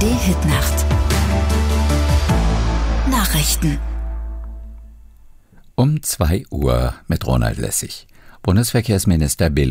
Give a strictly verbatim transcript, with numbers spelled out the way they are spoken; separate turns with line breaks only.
A R D-Hitnacht. Nachrichten.
Um zwei Uhr mit Ronald Lessig. Bundesverkehrsminister Bill